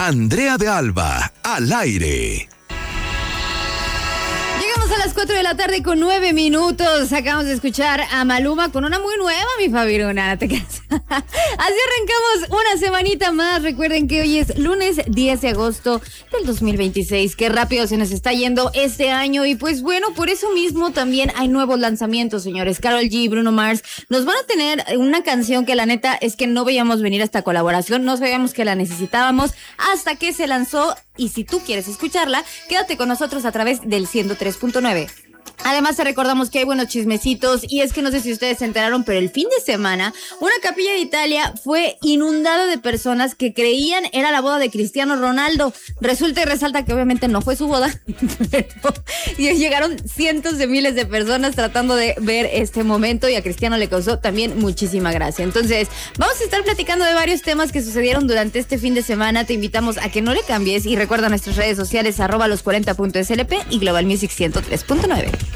Andrea de Alba, al aire. Llegamos a las 4 de la tarde con 9 minutos. Acabamos de escuchar a Maluma con una muy nueva, mi Fabiruna, no te creas. Así arrancamos una semanita más. Recuerden que hoy es lunes 10 de agosto del 2026. Qué rápido se nos está yendo este año. Y pues bueno, por eso mismo también hay nuevos lanzamientos, señores. Karol G, Bruno Mars nos van a tener una canción que la neta es que no veíamos venir esta colaboración. No sabíamos que la necesitábamos hasta que se lanzó. Y si tú quieres escucharla, quédate con nosotros a través del 103.9. Además te recordamos que hay buenos chismecitos y es que no sé si ustedes se enteraron, pero el fin de semana una capilla de Italia fue inundada de personas que creían era la boda de Cristiano Ronaldo. Resulta y resalta que obviamente no fue su boda, pero llegaron cientos de miles de personas tratando de ver este momento y a Cristiano le causó también muchísima gracia. Entonces vamos a estar platicando de varios temas que sucedieron durante este fin de semana. Te invitamos a que no le cambies y recuerda nuestras redes sociales @los40.slp y Global Music 103.9.